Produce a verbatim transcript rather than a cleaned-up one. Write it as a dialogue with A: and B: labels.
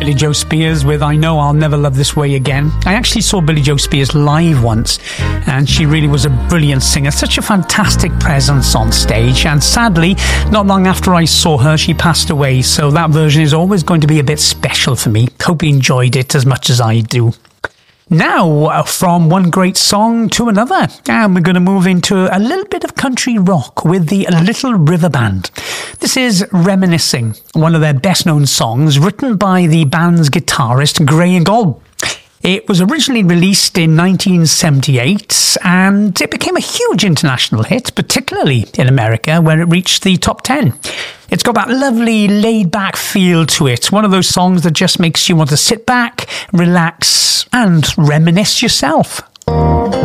A: Billy Joe Spears with I Know I'll Never Love This Way Again. I actually saw Billy Joe Spears live once, and she really was a brilliant singer, such a fantastic presence on stage, and sadly, not long after I saw her, she passed away, so that version is always going to be a bit special for me. Hope you enjoyed it as much as I do. Now, from one great song to another, and we're going to move into a little bit of country rock with the Little River Band. This is Reminiscing, one of their best-known songs, written by the band's guitarist Graham Gold. It was originally released in nineteen seventy-eight, and it became a huge international hit, particularly in America, where it reached the top ten. It's got that lovely laid-back feel to it, one of those songs that just makes you want to sit back, relax, and reminisce yourself.